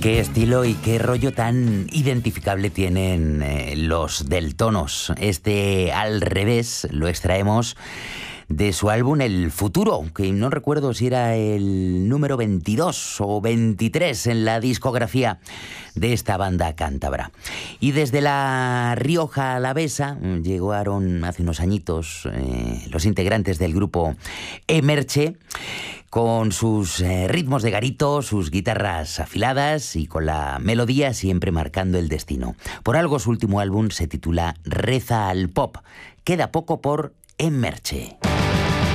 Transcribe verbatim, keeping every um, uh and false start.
Qué estilo y qué rollo tan identificable tienen eh, los Deltonos. Este Al Revés lo extraemos de su álbum El Futuro, que no recuerdo si era el número veintidós o veintitrés en la discografía de esta banda cántabra. Y desde La Rioja Alavesa llegaron hace unos añitos eh, los integrantes del grupo Emerche, con sus eh, ritmos de garito, sus guitarras afiladas y con la melodía siempre marcando el destino. Por algo su último álbum se titula Reza al Pop. Queda poco por Emerche.